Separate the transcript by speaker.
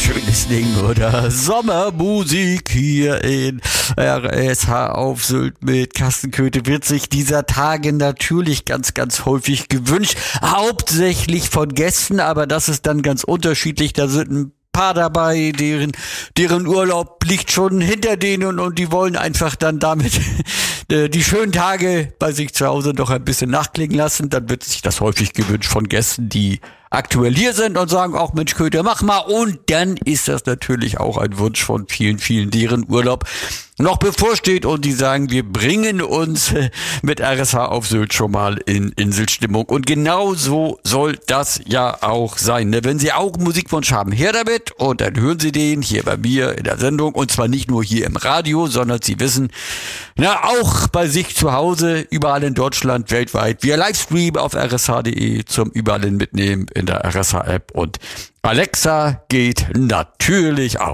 Speaker 1: schönes Ding, oder? Sommermusik hier in RSH auf Sylt mit Carsten Köthe wird sich dieser Tage natürlich ganz, ganz häufig gewünscht. Hauptsächlich von Gästen, aber das ist dann ganz unterschiedlich. Da sind ein paar dabei, deren Urlaub liegt schon hinter denen und die wollen einfach dann damit die schönen Tage bei sich zu Hause noch ein bisschen nachklingen lassen. Dann wird sich das häufig gewünscht von Gästen, die aktuell hier sind und sagen, auch Mensch Köthe, mach mal. Und dann ist das natürlich auch ein Wunsch von vielen, vielen, deren Urlaub noch bevorsteht und die sagen, wir bringen uns mit RSH auf Sylt schon mal in Inselstimmung. Und genau so soll das ja auch sein. Wenn Sie auch einen Musikwunsch haben, her damit und dann hören Sie den hier bei mir in der Sendung und zwar nicht nur hier im Radio, sondern Sie wissen, auch bei sich zu Hause, überall in Deutschland, weltweit, via Livestream auf rsh.de zum überall mitnehmen in der RSH-App und Alexa geht natürlich auch.